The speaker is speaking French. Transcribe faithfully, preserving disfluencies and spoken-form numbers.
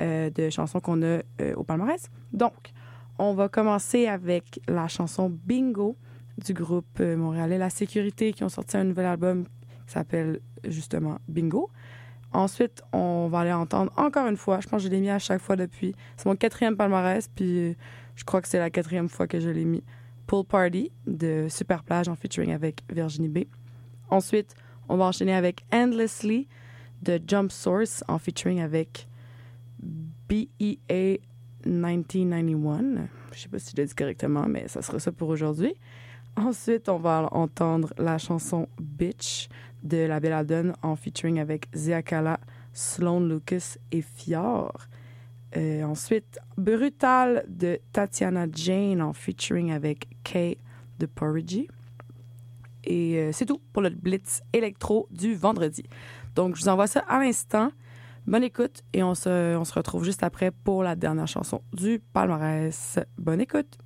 euh, de chansons qu'on a euh, au palmarès. Donc, on va commencer avec la chanson Bingo du groupe euh, montréalais La Sécurité qui ont sorti un nouvel album qui s'appelle justement Bingo. Ensuite, on va aller entendre encore une fois. Je pense que je l'ai mis à chaque fois depuis. C'est mon quatrième palmarès, puis je crois que c'est la quatrième fois que je l'ai mis. Pool Party de Superplage en featuring avec Virginie B. Ensuite, on va enchaîner avec Endlessly de Jump Source en featuring avec B E A dix-neuf quatre-vingt-un. Je sais pas si je l'ai dit correctement, mais ça sera ça pour aujourd'hui. Ensuite, on va entendre la chanson Bitch de La Belladone en featuring avec Zia Kala, Sloan Lucas et Fior. Euh, ensuite, Brutal de Tatiana Jane en featuring avec Kay de Porridge. Et euh, c'est tout pour le Blitz électro du vendredi. Donc, je vous envoie ça à l'instant. Bonne écoute et on se, on se retrouve juste après pour la dernière chanson du palmarès. Bonne écoute!